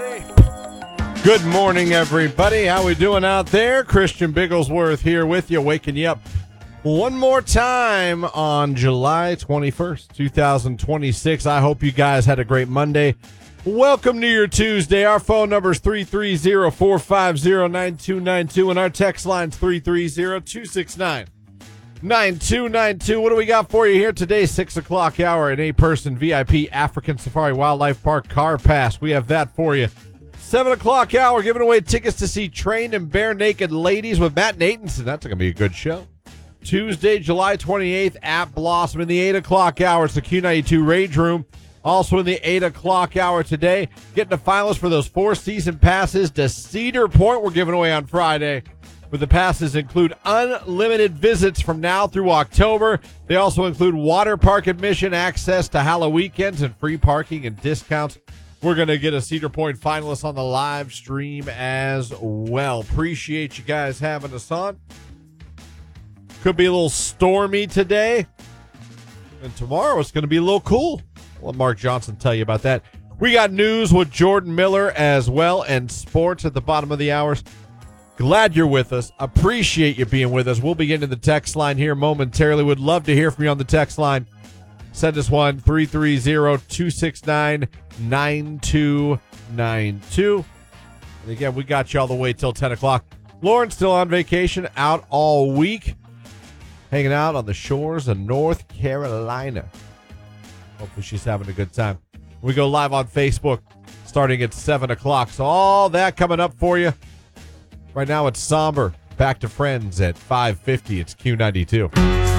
Good morning, everybody. How we doing out there? Christian Bigglesworth here with you, waking you up one more time on July 21st, 2026. I hope you guys had a great Monday. Welcome to your Tuesday. Our phone number is 330-450-9292, and our text line is 330-269-9292. What do we got for you here today? 6 o'clock hour, an 8-person VIP African Safari Wildlife Park car pass. We have that for you. 7 o'clock hour, giving away tickets to see Trained and Bare Naked Ladies with Matt Natanson. That's going to be a good show. Tuesday, July 28th at Blossom. In the 8 o'clock hour, it's the Q92 Rage Room. Also in the 8 o'clock hour today, getting the finalists for those 4 season passes to Cedar Point we're giving away on Friday. With the passes include unlimited visits from now through October. They also include water park admission, access to Halloween weekends, and free parking and discounts. We're going to get a Cedar Point finalist on the live stream as well. Appreciate you guys having us on. Could be a little stormy today. And tomorrow it's going to be a little cool. I'll let Mark Johnson tell you about that. We got news with Jordan Miller as well and sports at the bottom of the hours. Glad you're with us. Appreciate you being with us. We'll be getting to the text line here momentarily. Would love to hear from you on the text line. Send us one, 330-269-9292. And again, we got you all the way till 10 o'clock. Lauren's still on vacation, out all week, hanging out on the shores of North Carolina. Hopefully she's having a good time. We go live on Facebook starting at 7 o'clock. So all that coming up for you. Right now it's somber. Back to Friends at 5:50. It's Q92.